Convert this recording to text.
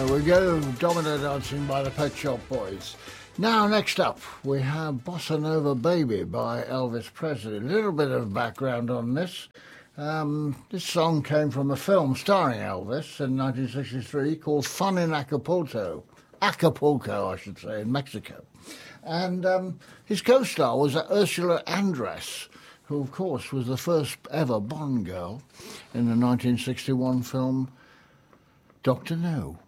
There we go, Domino Dancing by the Pet Shop Boys. Now, next up, we have Bossa Nova Baby by Elvis Presley. A little bit of background on this. This song came from a film starring Elvis in 1963 called Fun in Acapulco. Acapulco, I should say, in Mexico. And his co-star was Ursula Andress, who, of course, was the first ever Bond girl in the 1961 film Dr. No.